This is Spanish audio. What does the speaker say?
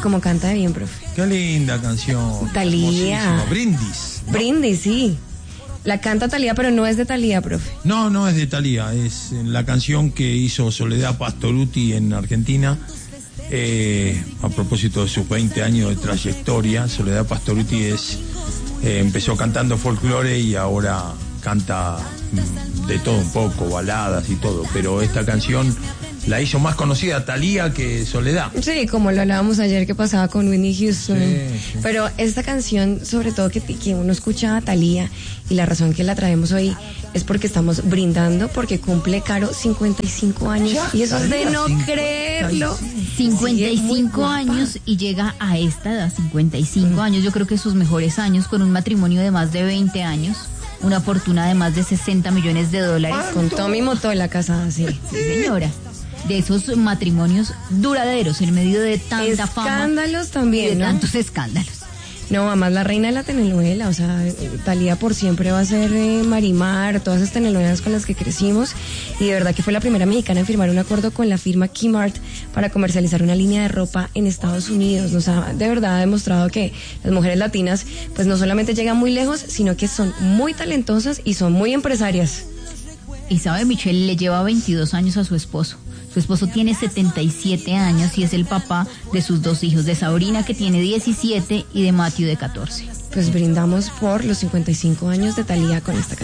Como canta de bien, profe. Qué linda canción. Thalía. Brindis, ¿no? Brindis, sí. La canta Thalía, pero no es de Thalía, profe. No es de Thalía, es la canción que hizo Soledad Pastorutti en Argentina. A propósito de sus 20 años de trayectoria, Soledad Pastorutti empezó cantando folclore y ahora canta de todo un poco, baladas y todo, pero esta canción la hizo más conocida Thalía que Soledad. Sí, como lo hablábamos ayer que pasaba con Whitney Houston. Sí. Pero esta canción, sobre todo que uno escucha a Thalía, y la razón que la traemos hoy es porque estamos brindando, porque cumple Caro 55 años. Y eso es de no creerlo. 55 años y llega a esta edad, 55 años. Yo creo que sus mejores años, con un matrimonio de más de 20 años, una fortuna de más de $60 millones. Con Tommy Motola casada, sí. Sí, señora. De esos matrimonios duraderos en medio de tanta fama. Escándalos también, y de ¿no? tantos escándalos. No, además la reina de la telenovela, o sea, Thalía por siempre va a ser Marimar, todas esas telenovelas con las que crecimos, y de verdad que fue la primera mexicana en firmar un acuerdo con la firma Kmart para comercializar una línea de ropa en Estados Unidos. Nos ha de verdad demostrado que las mujeres latinas pues no solamente llegan muy lejos, sino que son muy talentosas y son muy empresarias. Y sabe, Michelle le lleva 22 años a su esposo. Su esposo tiene 77 años y es el papá de sus 2 hijos, de Sabrina, que tiene 17, y de Matthew, de 14. Pues brindamos por los 55 años de Thalía con esta canción.